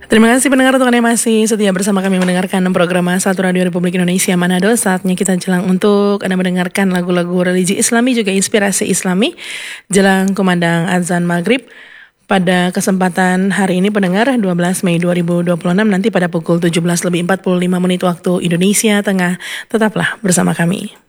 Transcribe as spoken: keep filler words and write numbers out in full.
Terima kasih pendengar untuk Anda yang masih setia bersama kami mendengarkan program Satu Radio Republik Indonesia Manado. Saatnya kita jelang untuk Anda mendengarkan lagu-lagu religi Islami juga inspirasi Islami jelang kumandang azan maghrib. Pada kesempatan hari ini pendengar dua belas Mei dua ribu dua puluh enam nanti pada pukul tujuh belas lebih empat puluh lima menit waktu Indonesia Tengah. Tetaplah bersama kami.